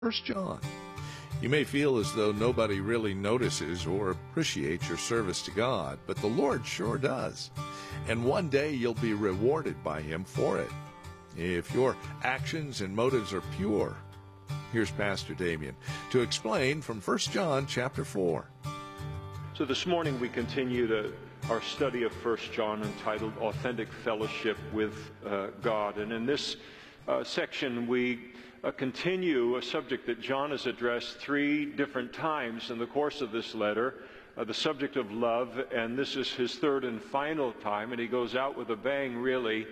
First John. You may feel as though nobody really notices or appreciates your service to God, but the Lord sure does. And one day you'll be rewarded by Him for it, if your actions and motives are pure. Here's Pastor Damien to explain from 1 John chapter 4. So this morning we continue our study of 1 John entitled Authentic Fellowship with God. And in this section we continue a subject that John has addressed 3 different times in the course of this letter, the subject of love, and this is his 3rd and final time, and he goes out with a bang, really.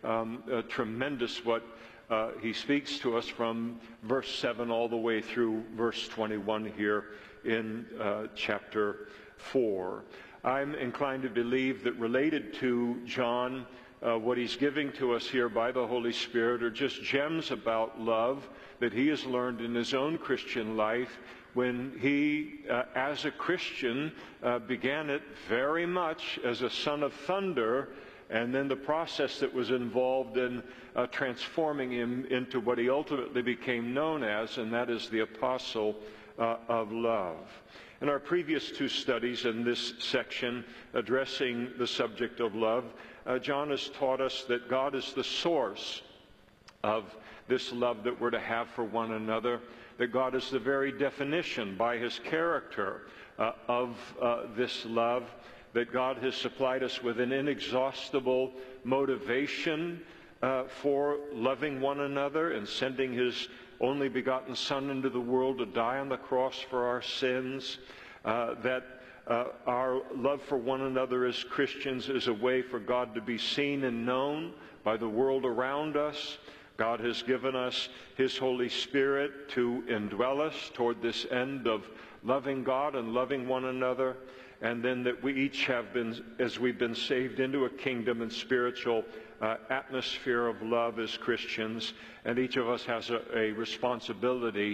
Tremendous what he speaks to us from verse 7 all the way through verse 21 here in chapter 4. I'm inclined to believe that related to John, what he's giving to us here by the Holy Spirit are just gems about love that he has learned in his own Christian life when he, as a Christian, began it very much as a son of thunder, and then the process that was involved in transforming him into what he ultimately became known as, and that is the apostle of love. In our previous 2 studies in this section addressing the subject of love, John has taught us that God is the source of this love that we're to have for one another, that God is the very definition by His character of this love, that God has supplied us with an inexhaustible motivation for loving one another and sending His only begotten Son into the world to die on the cross for our sins, that our love for one another as Christians is a way for God to be seen and known by the world around us. God has given us His Holy Spirit to indwell us toward this end of loving God and loving one another, and then that we each have been, as we've been saved into a kingdom and spiritual atmosphere of love as Christians, and each of us has a responsibility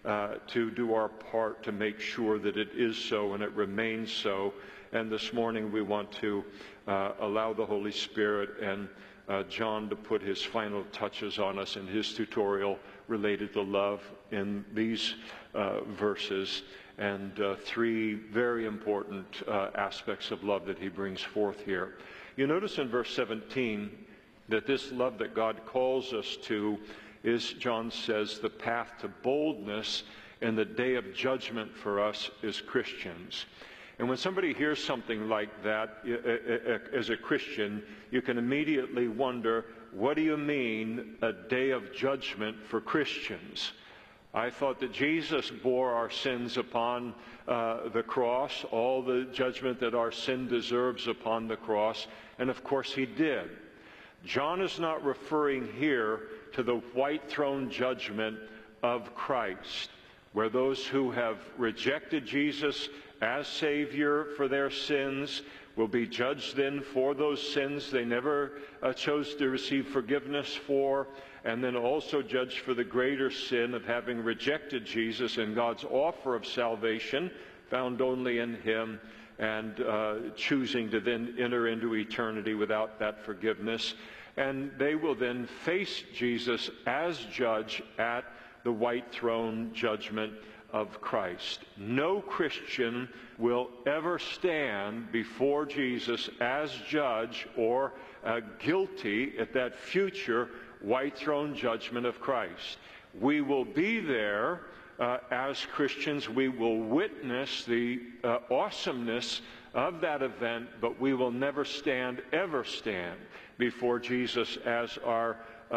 to do our part to make sure that it is so and it remains so. And this morning we want to allow the Holy Spirit and John to put his final touches on us in his tutorial related to love in these verses, and 3 very important aspects of love that he brings forth here. You notice in verse 17 that this love that God calls us to is, John says, the path to boldness in the day of judgment for us as Christians. And when somebody hears something like that as a Christian, you can immediately wonder, what do you mean, a day of judgment for Christians? I thought that Jesus bore our sins upon the cross, all the judgment that our sin deserves upon the cross, and of course He did. John is not referring here to the white throne judgment of Christ, where those who have rejected Jesus as Savior for their sins will be judged then for those sins they never chose to receive forgiveness for, and then also judged for the greater sin of having rejected Jesus and God's offer of salvation found only in Him, and choosing to then enter into eternity without that forgiveness. And they will then face Jesus as judge at the white throne judgment of Christ. No Christian will ever stand before Jesus as judge or guilty at that future white throne judgment of Christ. We will be there as Christians. We will witness the awesomeness of that event, but we will never stand, ever stand before Jesus as our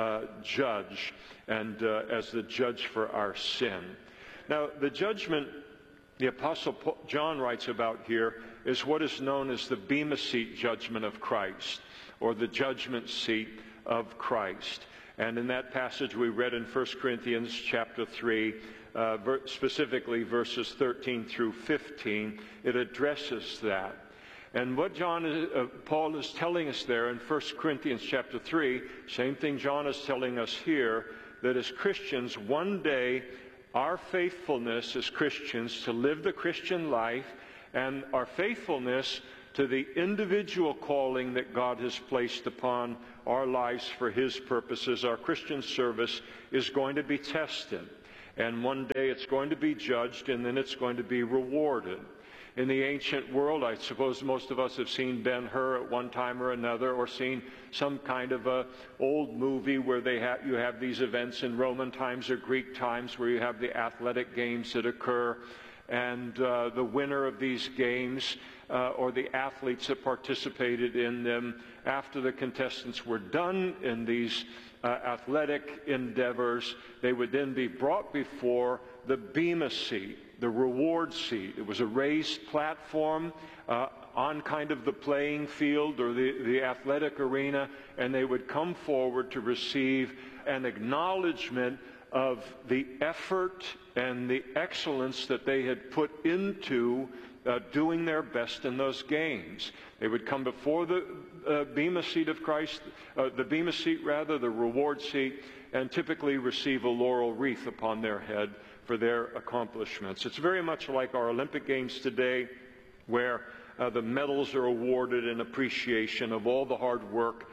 judge and as the judge for our sin. Now, the judgment the Apostle John writes about here is what is known as the Bema Seat judgment of Christ, or the judgment seat of Christ. And in that passage we read in 1 Corinthians chapter 3, specifically verses 13 through 15, it addresses that. And what Paul is telling us there in 1 Corinthians chapter 3, same thing John is telling us here, that as Christians, one day our faithfulness as Christians to live the Christian life and our faithfulness to the individual calling that God has placed upon our lives for His purposes, our Christian service, is going to be tested. And one day it's going to be judged, and then it's going to be rewarded. In the ancient world, I suppose most of us have seen Ben-Hur at one time or another, or seen some kind of a old movie where you have these events in Roman times or Greek times where you have the athletic games that occur, and the winner of these games or the athletes that participated in them, after the contestants were done in these athletic endeavors, they would then be brought before the Bema seat, the reward seat. It was a raised platform on kind of the playing field or the athletic arena, and they would come forward to receive an acknowledgement of the effort and the excellence that they had put into doing their best in those games. They would come before the Bema seat of Christ, the Bema seat rather, the reward seat, and typically receive a laurel wreath upon their head for their accomplishments. It's very much like our Olympic Games today, where the medals are awarded in appreciation of all the hard work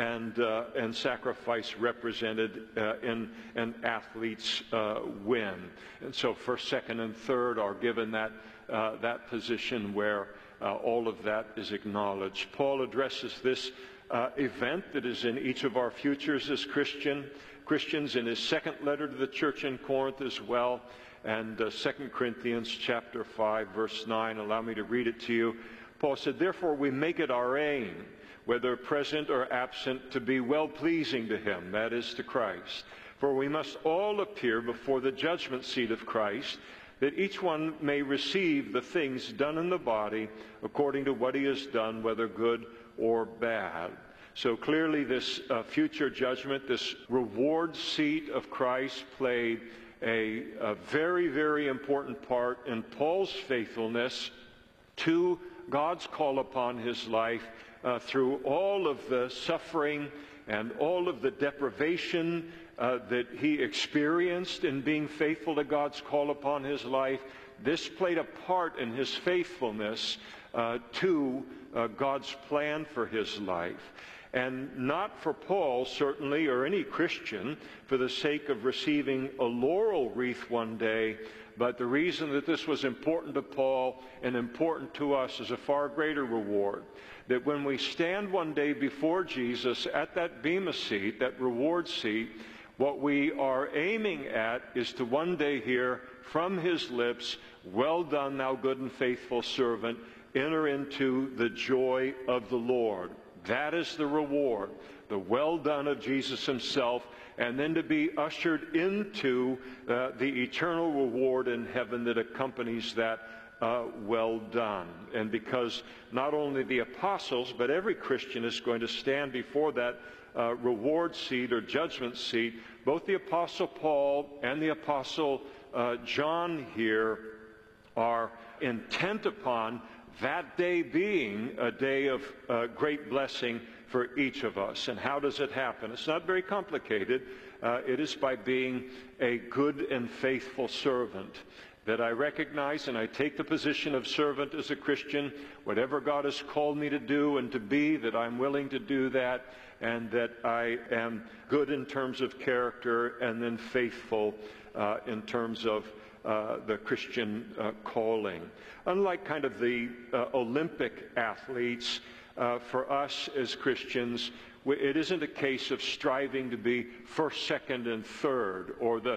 and sacrifice represented in an athlete's win. And so first, second, and third are given that position where all of that is acknowledged. Paul addresses this event that is in each of our futures as Christians in his second letter to the church in Corinth as well, and 2 Corinthians chapter 5, verse 9. Allow me to read it to you. Paul said, "Therefore we make it our aim, whether present or absent, to be well-pleasing to him," that is, to Christ. "For we must all appear before the judgment seat of Christ, that each one may receive the things done in the body according to what he has done, whether good or bad." So clearly this future judgment, this reward seat of Christ, played a very, very important part in Paul's faithfulness to God's call upon his life through all of the suffering and all of the deprivation that he experienced in being faithful to God's call upon his life. This played a part in his faithfulness to God's plan for his life. And not for Paul, certainly, or any Christian, for the sake of receiving a laurel wreath one day, but the reason that this was important to Paul and important to us is a far greater reward. That when we stand one day before Jesus at that Bema seat, that reward seat, what we are aiming at is to one day hear from his lips, "Well done, thou good and faithful servant, enter into the joy of the Lord." That is the reward, the well done of Jesus himself, and then to be ushered into the eternal reward in heaven that accompanies that well done. And because not only the apostles, but every Christian is going to stand before that reward seat or judgment seat, both the Apostle Paul and the Apostle John here are intent upon that day being a day of great blessing for each of us. And how does it happen? It's not very complicated. It is by being a good and faithful servant. That I recognize and I take the position of servant as a Christian. Whatever God has called me to do and to be, that I'm willing to do that, and that I am good in terms of character and then faithful in terms of the Christian calling. Unlike kind of the Olympic athletes, for us as Christians, it isn't a case of striving to be first, second, and third, or the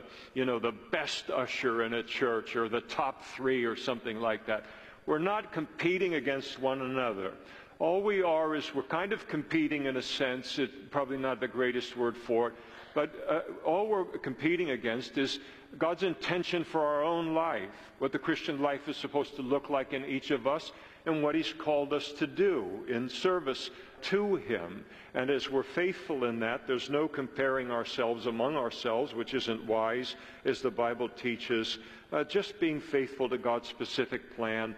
best usher in a church, or the top three, or something like that. We're not competing against one another. All we are is we're kind of competing in a sense. It's probably not the greatest word for it, but all we're competing against is God's intention for our own life, what the Christian life is supposed to look like in each of us, and what he's called us to do in service to him. And as we're faithful in that, there's no comparing ourselves among ourselves, which isn't wise, as the Bible teaches, just being faithful to God's specific plan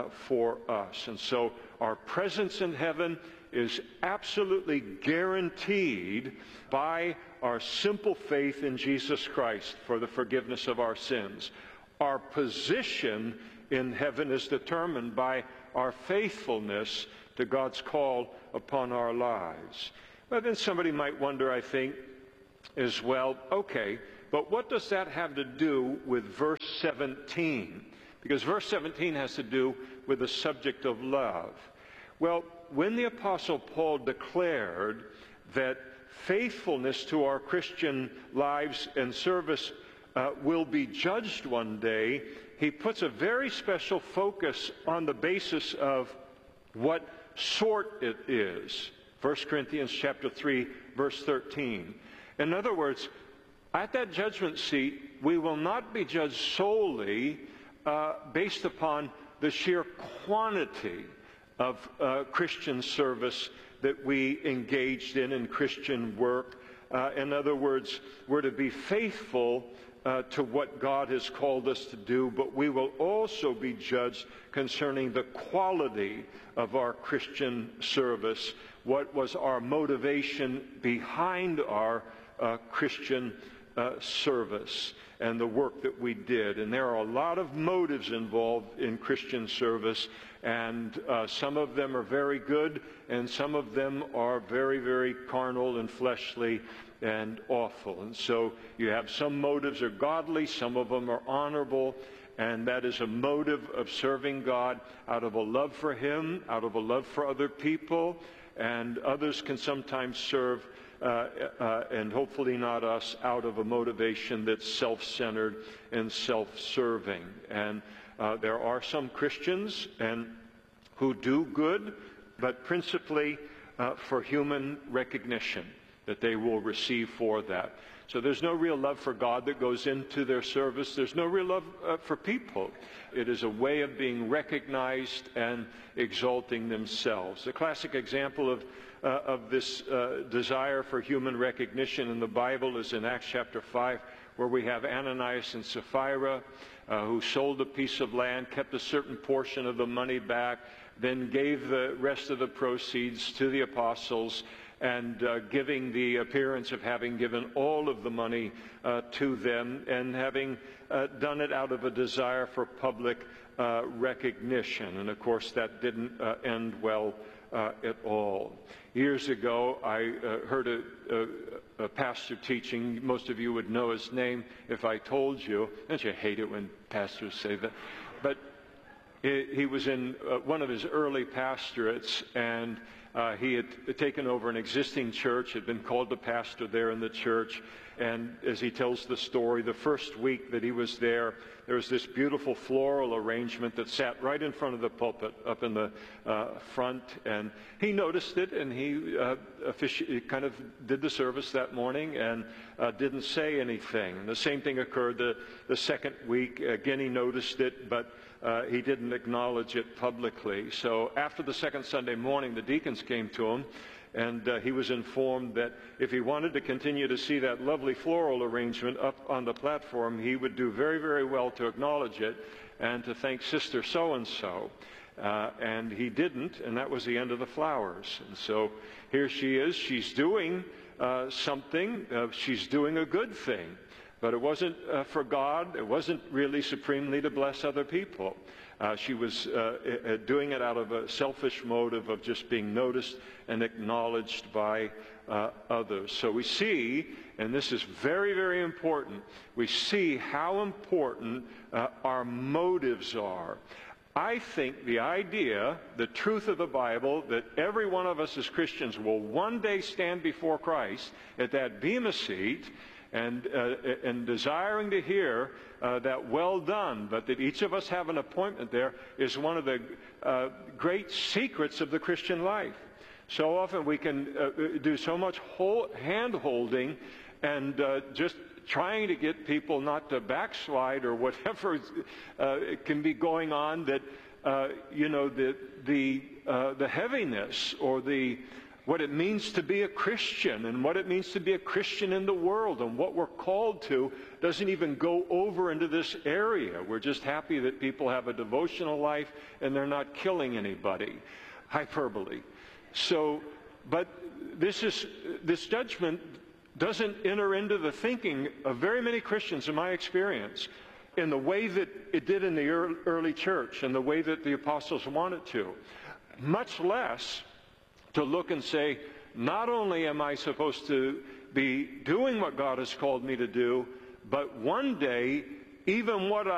for us. And so our presence in heaven is absolutely guaranteed by our simple faith in Jesus Christ for the forgiveness of our sins. Our position in heaven is determined by our faithfulness to God's call upon our lives. But then somebody might wonder, I think, as well, okay, But what does that have to do with verse 17? Because verse 17 has to do with the subject of love. Well, when the Apostle Paul declared that faithfulness to our Christian lives and service will be judged one day, he puts a very special focus on the basis of what sort it is. 1 Corinthians chapter 3, verse 13. In other words, at that judgment seat, we will not be judged solely based upon the sheer quantity of Christian service that we engaged in Christian work. In other words, we're to be faithful to what God has called us to do, but we will also be judged concerning the quality of our Christian service. What was our motivation behind our Christian service and the work that we did? And there are a lot of motives involved in Christian service, and some of them are very good, and some of them are very, very carnal and fleshly and awful. And so you have some motives are godly, some of them are honorable, and that is a motive of serving God out of a love for Him, out of a love for other people, and others can sometimes serve, and hopefully not us, out of a motivation that's self-centered and self-serving. And there are some Christians who do good, but principally for human recognition that they will receive for that. So there's no real love for God that goes into their service. There's no real love for people. It is a way of being recognized and exalting themselves. A classic example of this desire for human recognition in the Bible is in Acts chapter 5, where we have Ananias and Sapphira who sold a piece of land, kept a certain portion of the money back, then gave the rest of the proceeds to the apostles, and giving the appearance of having given all of the money to them, and having done it out of a desire for public recognition. And of course that didn't end well at all. Years ago I heard a pastor teaching. Most of you would know his name if I told you. Don't you hate it when pastors say that? But he was in one of his early pastorates, and he had taken over an existing church, had been called to pastor there in the church. And as he tells the story, the first week that he was there, there was this beautiful floral arrangement that sat right in front of the pulpit, up in the front. And he noticed it, and he kind of did the service that morning and didn't say anything. And the same thing occurred the second week. Again, he noticed it, but he didn't acknowledge it publicly. So after the second Sunday morning, the deacons came to him, and he was informed that if he wanted to continue to see that lovely floral arrangement up on the platform, he would do very, very well to acknowledge it and to thank Sister so-and-so. And he didn't, and that was the end of the flowers. And so here she is. She's doing something. She's doing a good thing. But it wasn't for God. It wasn't really supremely to bless other people. She was doing it out of a selfish motive of just being noticed and acknowledged by others. So we see, and this is very, very important, we see how important our motives are. I think the idea, the truth of the Bible, that every one of us as Christians will one day stand before Christ at that bema seat, and desiring to hear that well done, but that each of us have an appointment there, is one of the great secrets of the Christian life. So often we can do so much hand-holding and just trying to get people not to backslide or whatever can be going on, that the heaviness or what it means to be a Christian and what it means to be a Christian in the world and what we're called to doesn't even go over into this area. We're just happy that people have a devotional life and they're not killing anybody. Hyperbole. So, but this judgment doesn't enter into the thinking of very many Christians, in my experience, in the way that it did in the early church and the way that the apostles wanted to. Much less to look and say, not only am I supposed to be doing what God has called me to do, But one day, even what